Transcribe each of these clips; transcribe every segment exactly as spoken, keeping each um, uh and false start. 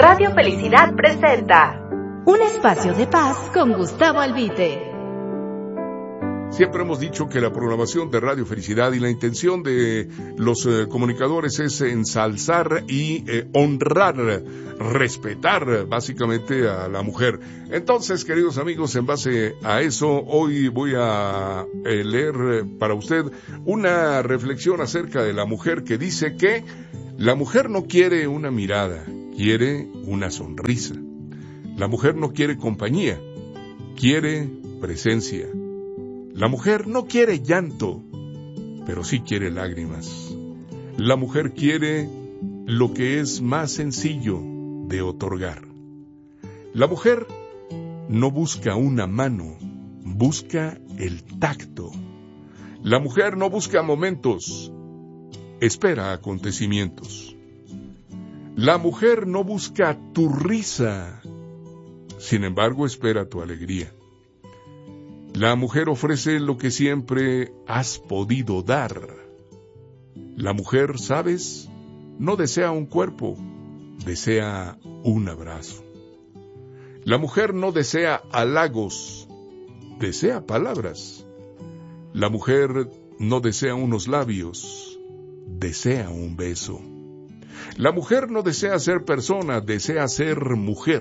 Radio Felicidad presenta un espacio de paz con Gustavo Albite. Siempre hemos dicho que la programación de Radio Felicidad y la intención de los eh, comunicadores es ensalzar y eh, honrar, respetar básicamente a la mujer. Entonces, queridos amigos, en base a eso, hoy voy a eh, leer para usted una reflexión acerca de la mujer que dice que la mujer no quiere una mirada, quiere una sonrisa. La mujer no quiere compañía, quiere presencia. La mujer no quiere llanto, pero sí quiere lágrimas. La mujer quiere lo que es más sencillo de otorgar. La mujer no busca una mano, busca el tacto. La mujer no busca momentos, espera acontecimientos. La mujer no busca tu risa, sin embargo espera tu alegría. La mujer ofrece lo que siempre has podido dar. La mujer, ¿sabes? No desea un cuerpo, desea un abrazo. La mujer no desea halagos, desea palabras. La mujer no desea unos labios, desea un beso. La mujer no desea ser persona, desea ser mujer.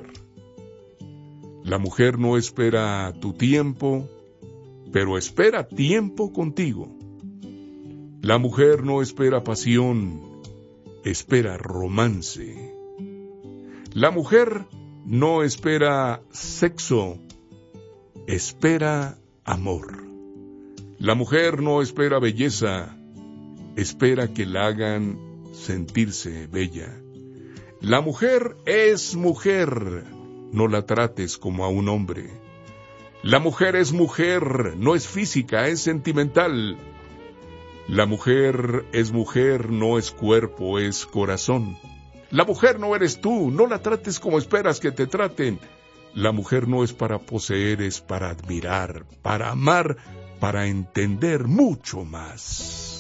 La mujer no espera tu tiempo, pero espera tiempo contigo. La mujer no espera pasión, espera romance. La mujer no espera sexo, espera amor. La mujer no espera belleza, espera que la hagan sentirse bella. La mujer es mujer, no la trates como a un hombre. La mujer es mujer, no es física, es sentimental. La mujer es mujer, no es cuerpo, es corazón. La mujer no eres tú, no la trates como esperas que te traten. La mujer no es para poseer, es para admirar, para amar, para entender mucho más.